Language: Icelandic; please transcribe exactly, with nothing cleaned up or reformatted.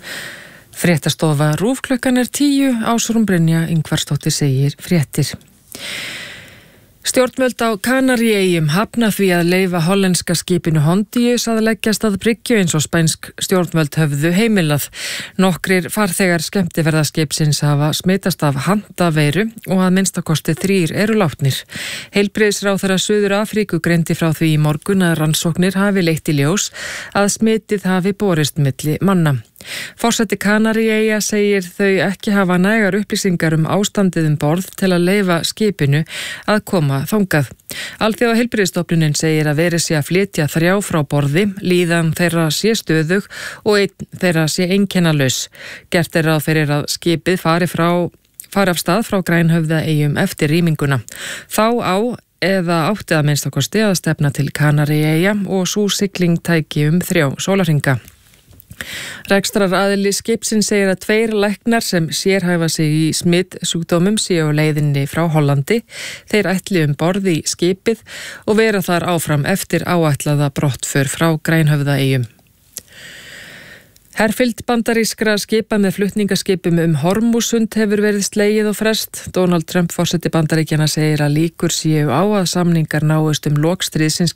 Fréttastofa RÚV klukkan er tíu, Ásrún Brynja Ingvarsdóttir segir fréttir. Stjórnvöld á Kanaríeyjum hafna því að leyfa hollenska skipinu Hondius að leggjast að bryggju eins og spænsk stjórnvöld höfðu heimilað. Nokkrir farþegar skemmtiferðaskipsins hafa smitast af handaveiru og að minnstakosti þrír eru látnir. Heilbrigðisráðherra Suður Afríku greindi frá því í morgun að rannsóknir hafi leitt í ljós að smitið hafi borist milli manna. Forseti Kanaríeyja segir þau ekki hafa nægar upplýsingar um ástandið um borð til að leyfa skipinu að koma þangað. Alþjóða heilbrigðisstofnunin segir að verið sé að flytja þrjá frá borði, líðan þeirra sé stöðug og einn þeirra sé einkennalaus. Gert er ráð fyrir að skipið fari, frá, fari af stað frá Grænhöfðaeyjum eftir rýminguna. Þá á eða átti að minnstakosti að stefna til Kanaríeyja og sú sigling tæki um þrjá sólarhringa. Rekstraraðili skipsins segir að tveir læknar sem sérhæfa sig í smitsjúkdómum séu á leiðinni frá Hollandi. Þeir ætli um borð í skipið og vera þar áfram eftir áætlaða brottför frá Grænhöfðaeyjum. Herfylgd bandarískra skipa með flutningaskipum um Hormúsund hefur verið slegið og frest. Donald Trump forseti Bandaríkjanna segir að líkur séu á að samningar náist um lok stríðsins